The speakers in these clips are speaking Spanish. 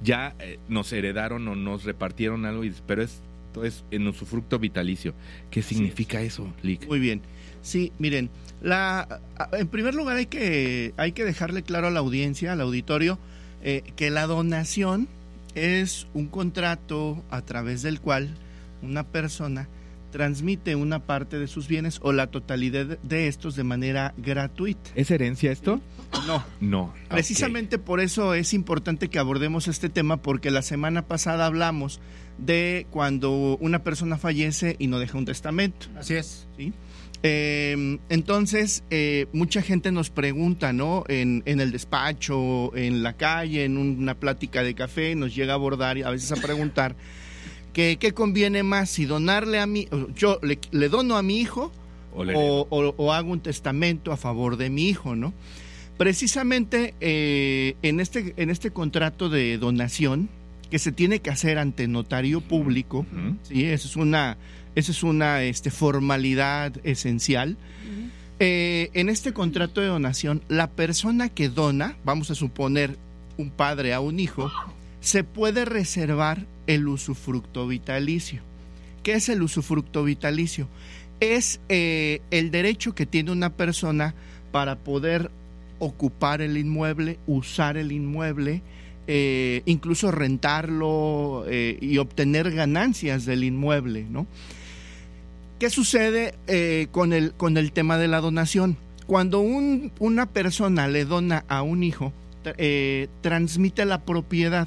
ya nos heredaron o nos repartieron algo, pero esto es en usufructo vitalicio. ¿Qué significa eso, Lic? Muy bien. Sí, miren, en primer lugar hay que dejarle claro a la audiencia, al auditorio, que la donación es un contrato a través del cual una persona transmite una parte de sus bienes o la totalidad de estos de manera gratuita. ¿Es herencia esto? No. Precisamente por eso es importante que abordemos este tema, porque la semana pasada hablamos de cuando una persona fallece y no deja un testamento. Así es. ¿Sí? Entonces, mucha gente nos pregunta, ¿no? En el despacho, en la calle, en una plática de café, nos llega a abordar y a veces a preguntar ¿qué conviene más? Si donarle a mí, yo le dono a mi hijo o hago un testamento a favor de mi hijo, ¿no? Precisamente en este contrato de donación que se tiene que hacer ante notario público, ¿sí? Esa es una formalidad esencial. En este contrato de donación, la persona que dona, vamos a suponer un padre a un hijo, se puede reservar el usufructo vitalicio. ¿Qué es el usufructo vitalicio? Es el derecho que tiene una persona para poder ocupar el inmueble, usar el inmueble, incluso rentarlo y obtener ganancias del inmueble, ¿no? ¿Qué sucede con el tema de la donación? Cuando una persona le dona a un hijo, transmite la propiedad.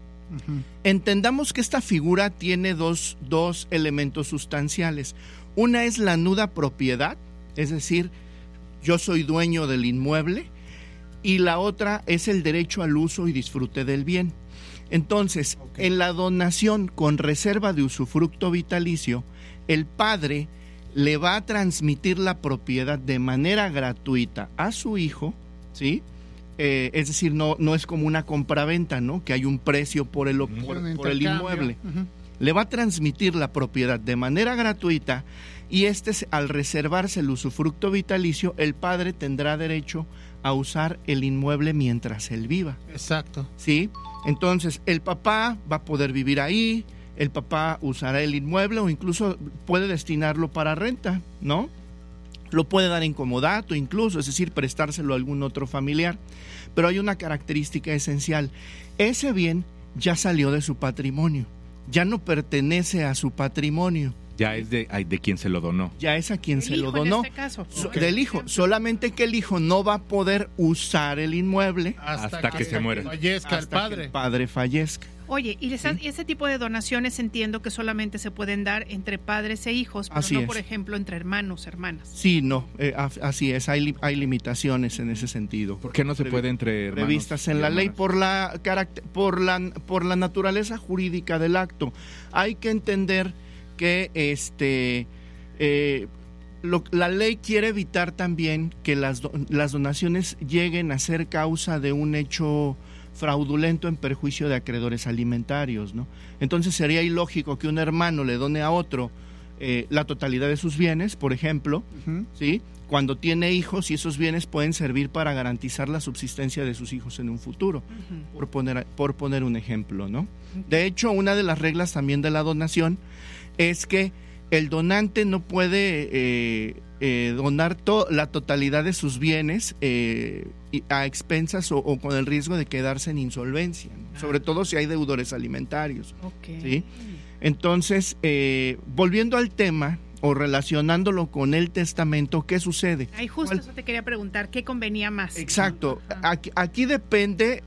Entendamos que esta figura tiene dos elementos sustanciales. Una es la nuda propiedad, es decir, yo soy dueño del inmueble, y la otra es el derecho al uso y disfrute del bien. Entonces, en la donación con reserva de usufructo vitalicio, el padre le va a transmitir la propiedad de manera gratuita a su hijo, ¿sí? Es decir, no es como una compraventa, ¿no? Que hay un precio por el inmueble. Le va a transmitir la propiedad de manera gratuita, y al reservarse el usufructo vitalicio, el padre tendrá derecho a usar el inmueble mientras él viva. Exacto. ¿Sí? Entonces, el papá va a poder vivir ahí, el papá usará el inmueble o incluso puede destinarlo para renta, ¿no? Lo puede dar en comodato incluso, es decir, prestárselo a algún otro familiar. Pero hay una característica esencial: ese bien ya salió de su patrimonio, ya no pertenece a su patrimonio. Ya es de quien se lo donó. Ya es a quien se lo donó. En este caso. Del hijo, solamente que el hijo no va a poder usar el inmueble hasta que se muera. Fallezca el padre. Que el padre fallezca. Oye, y ese tipo de donaciones entiendo que solamente se pueden dar entre padres e hijos, pero así no, es. por ejemplo, entre hermanos, hermanas. Sí, no, así es, hay limitaciones en ese sentido. ¿Por qué no se puede entre hermanos? Previstas en la ley por la naturaleza jurídica del acto. Hay que entender que la ley quiere evitar también que las donaciones lleguen a ser causa de un hecho fraudulento en perjuicio de acreedores alimentarios, ¿no? Entonces sería ilógico que un hermano le done a otro la totalidad de sus bienes, por ejemplo, ¿sí? Cuando tiene hijos, y esos bienes pueden servir para garantizar la subsistencia de sus hijos en un futuro, por poner un ejemplo, ¿no? De hecho, una de las reglas también de la donación es que el donante no puede donar la totalidad de sus bienes a expensas o con el riesgo de quedarse en insolvencia, ¿no? Sobre todo si hay deudores alimentarios. ¿Sí? Entonces, volviendo al tema o relacionándolo con el testamento, ¿qué sucede? Ahí justo eso te quería preguntar, ¿qué convenía más? Exacto. Aquí depende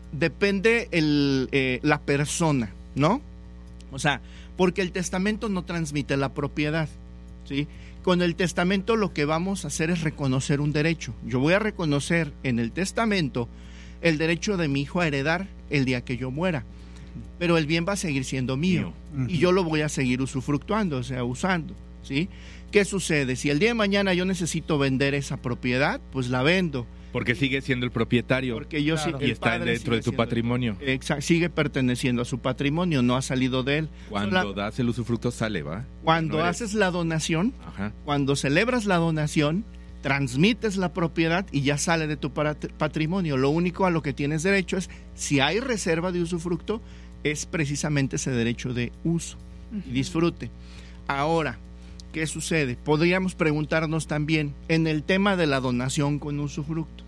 la persona, ¿no? O sea, porque el testamento no transmite la propiedad, ¿sí? Con el testamento lo que vamos a hacer es reconocer un derecho. Yo voy a reconocer en el testamento el derecho de mi hijo a heredar el día que yo muera, pero el bien va a seguir siendo mío y yo lo voy a seguir usufructuando, o sea, usando, ¿sí? ¿Qué sucede? Si el día de mañana yo necesito vender esa propiedad, pues la vendo. Porque sigue siendo el propietario. Porque yo y está dentro de tu patrimonio. Exacto, sigue perteneciendo a su patrimonio, no ha salido de él. Cuando das el usufructo sale, ¿va? Cuando haces la donación, cuando celebras la donación, transmites la propiedad y ya sale de tu patrimonio. Lo único a lo que tienes derecho es, si hay reserva de usufructo, es precisamente ese derecho de uso y disfrute. Ahora, ¿qué sucede? Podríamos preguntarnos también en el tema de la donación con usufructo.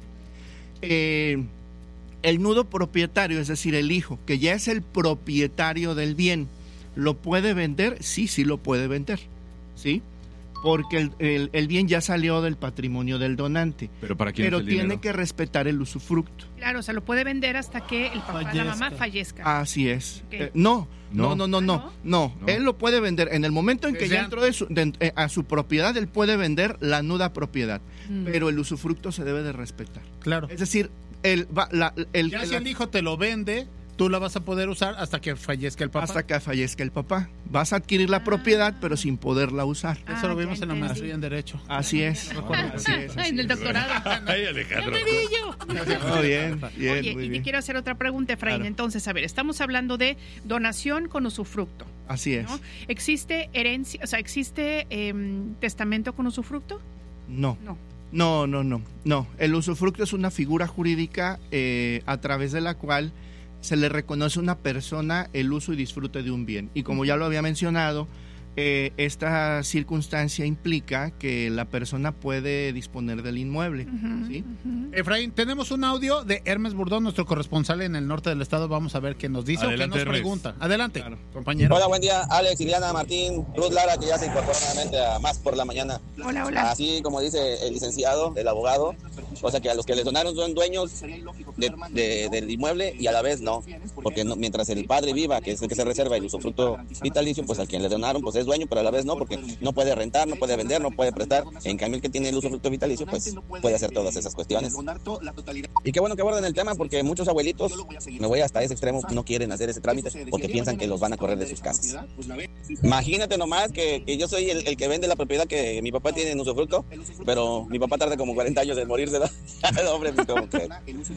El nudo propietario, es decir, el hijo, que ya es el propietario del bien, ¿lo puede vender? Sí, sí lo puede vender, ¿sí? Porque el bien ya salió del patrimonio del donante. ¿Pero para quién es el tiene dinero? que respetar el usufructo. Claro, o sea, lo puede vender hasta que el papá, la mamá fallezca. Así es. Okay. No. No. Él lo puede vender. En el momento en que ya entró a su propiedad, él puede vender la nuda propiedad. Pero el usufructo se debe de respetar. Claro. Es decir, si el hijo te lo vende, tú la vas a poder usar hasta que fallezca el papá. Hasta que fallezca el papá. Vas a adquirir la propiedad, pero sin poderla usar. Eso lo vimos en la maestría en Derecho. Así es. Así es. En el doctorado. Ay, Alejandro. Bien, Oye, muy y te bien. quiero hacer otra pregunta, Efraín. Claro. Entonces, a ver, estamos hablando de donación con usufructo, Así es. ¿no? ¿Existe herencia, o sea, existe testamento con usufructo? No. No. No. El usufructo es una figura jurídica a través de la cual se le reconoce a una persona el uso y disfrute de un bien. Y como ya lo había mencionado, esta circunstancia implica que la persona puede disponer del inmueble. ¿Sí? Efraín, tenemos un audio de Hermes Burdón, nuestro corresponsal en el norte del estado. Vamos a ver qué nos dice. Adelante, o qué nos Hermes. pregunta. Adelante, Claro. compañero. Hola, buen día, Alex, Iliana, Martín, Ruth Lara, que ya se incorporó nuevamente a Más por la Mañana. Hola. Así como dice el licenciado, el abogado, o sea que a los que les donaron son dueños del inmueble y a la vez no, porque mientras el padre viva, que es el que se reserva el usufructo vitalicio, pues al quien le donaron pues es dueño, pero a la vez no, porque no puede rentar, no puede vender, no puede prestar. En cambio el que tiene el usufructo vitalicio pues puede hacer todas esas cuestiones. Y qué bueno que aborden el tema, porque muchos abuelitos, me voy hasta ese extremo, no quieren hacer ese trámite porque piensan que los van a correr de sus casas. Imagínate nomás que yo soy el que vende la propiedad que mi papá tiene en usufructo, pero mi papá tarda como 40 años en morirse, ¿no? Hombre, pues como que...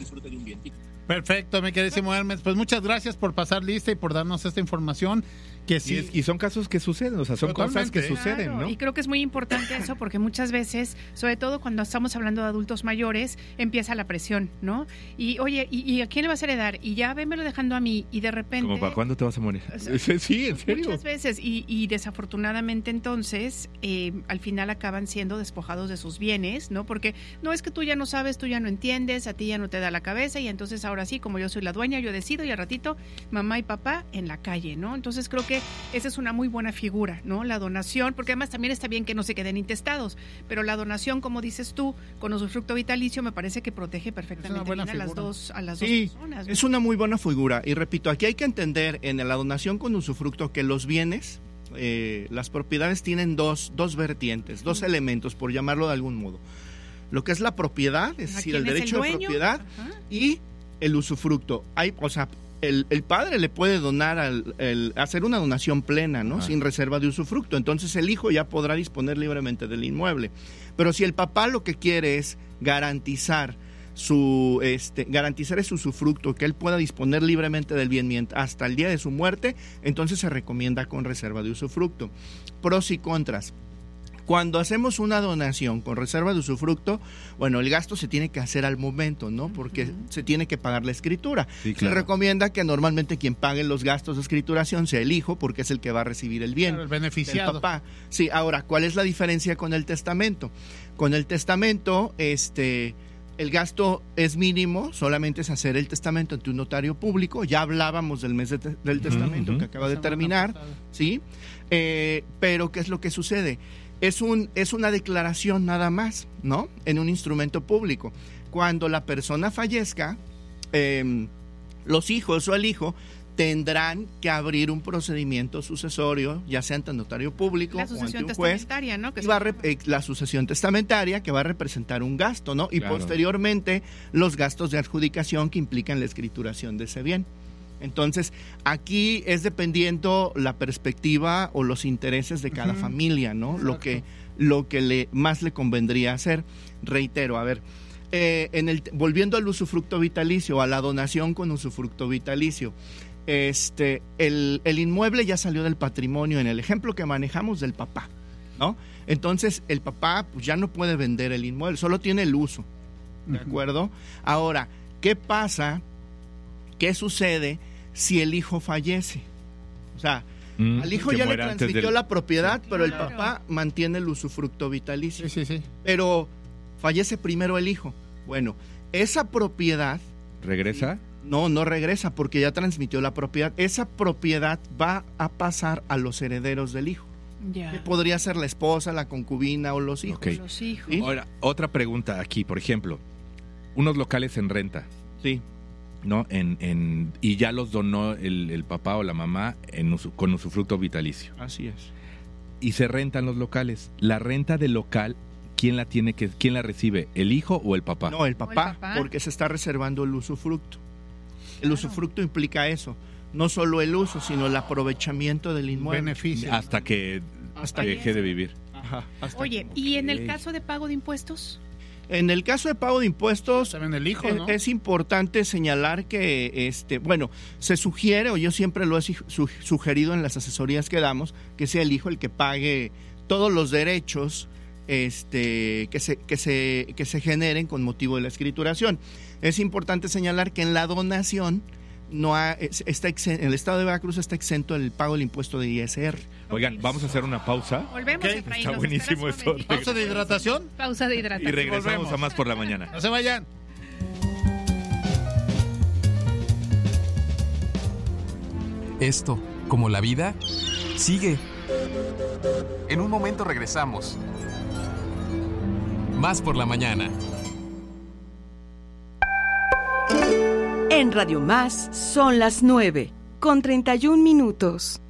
Perfecto, mi queridísimo Hermes. Pues muchas gracias por pasar lista y por darnos esta información. Que sí, Y son casos que suceden, o sea, son cosas que Totalmente. suceden, Claro, ¿no? y creo que es muy importante eso porque muchas veces, sobre todo cuando estamos hablando de adultos mayores, empieza la presión, ¿no? Y oye, ¿y a quién le vas a heredar? Y ya vémelo dejando a mí y de repente... Como, ¿para cuándo te vas a morir? O sea, Sí, en serio. Muchas veces, y desafortunadamente entonces, al final acaban siendo despojados de sus bienes, ¿no? Porque no es que tú ya no sabes, tú ya no entiendes, a ti ya no te da la cabeza, y entonces ahora sí, como yo soy la dueña, yo decido, y al ratito, mamá y papá en la calle, ¿no? Entonces creo que esa es una muy buena figura, ¿no? La donación, porque además también está bien que no se queden intestados, pero la donación, como dices tú, con usufructo vitalicio, me parece que protege perfectamente buena bien a las figura. dos Sí, personas, ¿no? es una muy buena figura. Y repito, aquí hay que entender en la donación con usufructo que los bienes, las propiedades tienen dos vertientes, dos elementos, por llamarlo de algún modo. Lo que es la propiedad, es decir, el ¿Quién es derecho de dueño? propiedad, Ajá. y el usufructo. El padre le puede donar hacer una donación plena, ¿no? Ah. Sin reserva de usufructo. Entonces el hijo ya podrá disponer libremente del inmueble. Pero si el papá lo que quiere es garantizar ese usufructo, que él pueda disponer libremente del bien hasta el día de su muerte, entonces se recomienda con reserva de usufructo. Pros y contras. Cuando hacemos una donación con reserva de usufructo, bueno, el gasto se tiene que hacer al momento, ¿no? Porque se tiene que pagar la escritura. Sí, claro. Se recomienda que normalmente quien pague los gastos de escrituración sea el hijo, porque es el que va a recibir el bien. Claro, el beneficiado. del papá. Sí, ahora, ¿cuál es la diferencia con el testamento? Con el testamento, el gasto es mínimo, solamente es hacer el testamento ante un notario público. Ya hablábamos del mes del testamento que acaba de terminar, ¿sí? Pero ¿qué es lo que sucede? Es una declaración nada más, ¿no? En un instrumento público. Cuando la persona fallezca, los hijos o el hijo tendrán que abrir un procedimiento sucesorio, ya sea ante notario público La o ante sucesión un juez. testamentaria, ¿no? Que Y se va llama. la sucesión testamentaria, que va a representar un gasto, ¿no? Y Claro. posteriormente los gastos de adjudicación que implican la escrituración de ese bien. Entonces, aquí es dependiendo la perspectiva o los intereses de cada familia, ¿no? Lo que más le convendría hacer. Reitero, a ver, volviendo al usufructo vitalicio, a la donación con usufructo vitalicio, el inmueble ya salió del patrimonio en el ejemplo que manejamos del papá. ¿no? Entonces, el papá pues, ya no puede vender el inmueble, solo tiene el uso, ¿de acuerdo? Ahora, ¿qué pasa? ¿Qué sucede si el hijo fallece? O sea, al hijo ya le transmitió la propiedad, pero el papá mantiene el usufructo vitalicio. Sí. Pero fallece primero el hijo. Bueno, esa propiedad... ¿Regresa? No regresa porque ya transmitió la propiedad. Esa propiedad va a pasar a los herederos del hijo. Ya. Que podría ser la esposa, la concubina o los hijos. Okay. Los hijos. ¿Sí? Ahora, otra pregunta aquí, por ejemplo, unos locales en renta, Sí. ¿no? Y ya los donó el papá o la mamá con usufructo vitalicio. Así es. Y se rentan los locales. La renta del local, ¿quién la recibe? ¿El hijo o el papá? No, el papá, papá. porque se está reservando el usufructo. El usufructo implica eso. No solo el uso, sino el aprovechamiento del inmueble. Beneficio. Hasta que deje de vivir. Ajá, hasta Oye, ¿y en el caso de pago de impuestos? En el caso de pago de impuestos, También el hijo, ¿no? es importante señalar que, se sugiere, o yo siempre lo he sugerido en las asesorías que damos, que sea el hijo el que pague todos los derechos que se generen con motivo de la escrituración. Es importante señalar que en la donación el Estado de Veracruz está exento del pago del impuesto de ISR. Oigan, vamos a hacer una pausa. Volvemos, ¿Qué? Efraín, Está nos buenísimo esperas un eso. momentito. ¿Pausa de hidratación? Pausa de Y hidratación. regresamos Volvemos. a Más por la Mañana. No se vayan. Esto, como la vida, sigue. En un momento regresamos. Más por la Mañana. En Radio Más son las 9:31.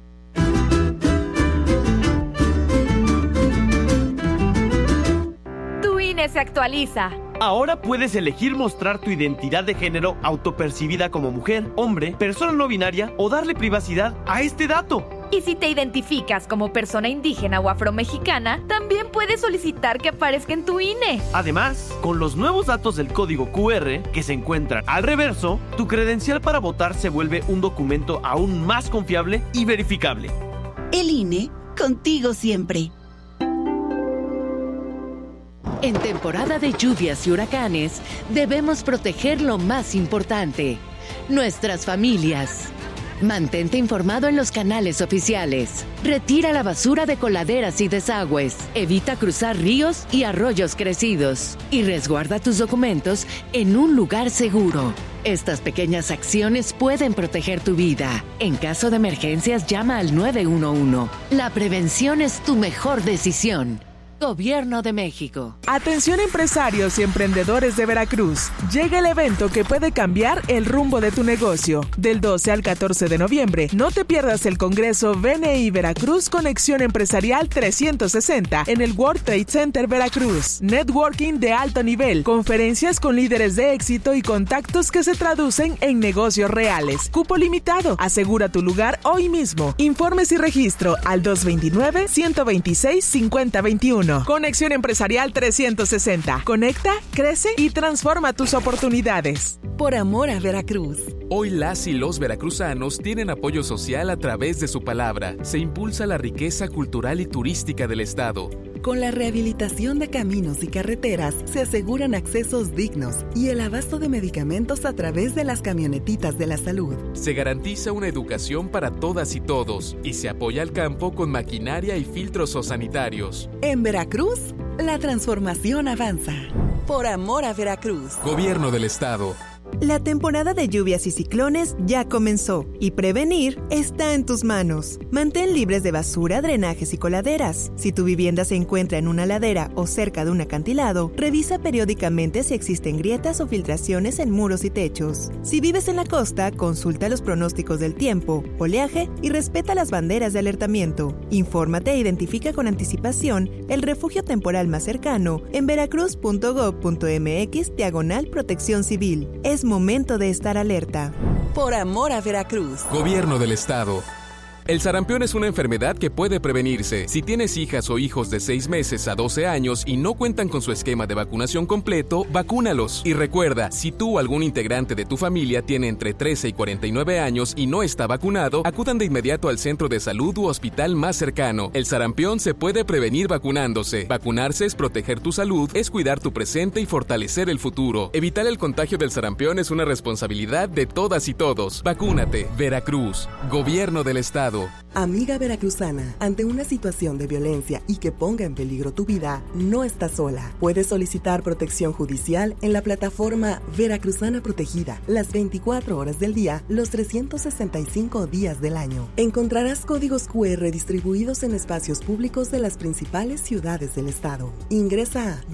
Tu INE se actualiza. Ahora puedes elegir mostrar tu identidad de género autopercibida como mujer, hombre, persona no binaria o darle privacidad a este dato. Y si te identificas como persona indígena o afromexicana, también puedes solicitar que aparezca en tu INE. Además, con los nuevos datos del código QR que se encuentran al reverso, tu credencial para votar se vuelve un documento aún más confiable y verificable. El INE, contigo siempre. En temporada de lluvias y huracanes, debemos proteger lo más importante, nuestras familias. Mantente informado en los canales oficiales. Retira la basura de coladeras y desagües. Evita cruzar ríos y arroyos crecidos. Y resguarda tus documentos en un lugar seguro. Estas pequeñas acciones pueden proteger tu vida. En caso de emergencias, llama al 911. La prevención es tu mejor decisión. Gobierno de México. Atención empresarios y emprendedores de Veracruz. Llega el evento que puede cambiar el rumbo de tu negocio. Del 12 al 14 de noviembre, no te pierdas el Congreso BNI Veracruz Conexión Empresarial 360 en el World Trade Center Veracruz. Networking de alto nivel, conferencias con líderes de éxito y contactos que se traducen en negocios reales. Cupo limitado. Asegura tu lugar hoy mismo. Informes y registro al 229-126-5021. Conexión Empresarial 360. Conecta, crece y transforma tus oportunidades. Por amor a Veracruz. Hoy las y los veracruzanos tienen apoyo social a través de su palabra. Se impulsa la riqueza cultural y turística del estado. Con la rehabilitación de caminos y carreteras se aseguran accesos dignos y el abasto de medicamentos a través de las camionetitas de la salud. Se garantiza una educación para todas y todos y se apoya al campo con maquinaria y filtros sanitarios. En Veracruz, la transformación avanza. Por amor a Veracruz. Gobierno del Estado. La temporada de lluvias y ciclones ya comenzó y prevenir está en tus manos. Mantén libres de basura, drenajes y coladeras. Si tu vivienda se encuentra en una ladera o cerca de un acantilado, revisa periódicamente si existen grietas o filtraciones en muros y techos. Si vives en la costa, consulta los pronósticos del tiempo, oleaje y respeta las banderas de alertamiento. Infórmate e identifica con anticipación el refugio temporal más cercano en veracruz.gov.mx/protección civil. Es momento de estar alerta. Por amor a Veracruz. Gobierno del Estado. El sarampión es una enfermedad que puede prevenirse. Si tienes hijas o hijos de 6 meses a 12 años y no cuentan con su esquema de vacunación completo, vacúnalos. Y recuerda, si tú o algún integrante de tu familia tiene entre 13 y 49 años y no está vacunado, acudan de inmediato al centro de salud u hospital más cercano. El sarampión se puede prevenir vacunándose. Vacunarse es proteger tu salud, es cuidar tu presente y fortalecer el futuro. Evitar el contagio del sarampión es una responsabilidad de todas y todos. Vacúnate. Veracruz. Gobierno del Estado. Amiga veracruzana, ante una situación de violencia y que ponga en peligro tu vida, no estás sola. Puedes solicitar protección judicial en la plataforma Veracruzana Protegida, las 24 horas del día, los 365 días del año. Encontrarás códigos QR distribuidos en espacios públicos de las principales ciudades del estado. Ingresa a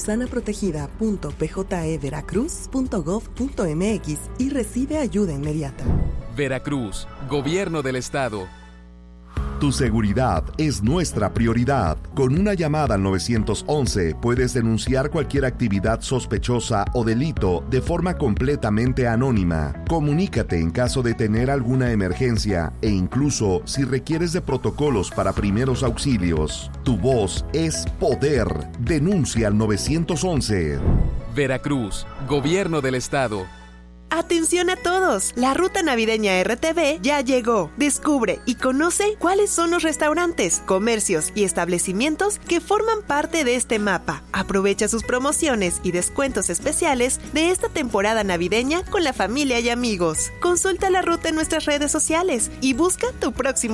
veracruzanaprotegida.pjeveracruz.gov.mx y recibe ayuda inmediata. Veracruz. Gobierno del Estado. Tu seguridad es nuestra prioridad. Con una llamada al 911 puedes denunciar cualquier actividad sospechosa o delito de forma completamente anónima. Comunícate en caso de tener alguna emergencia e incluso si requieres de protocolos para primeros auxilios. Tu voz es poder. Denuncia al 911. Veracruz. Gobierno del Estado. ¡Atención a todos! La ruta navideña RTV ya llegó. Descubre y conoce cuáles son los restaurantes, comercios y establecimientos que forman parte de este mapa. Aprovecha sus promociones y descuentos especiales de esta temporada navideña con la familia y amigos. Consulta la ruta en nuestras redes sociales y busca tu próximo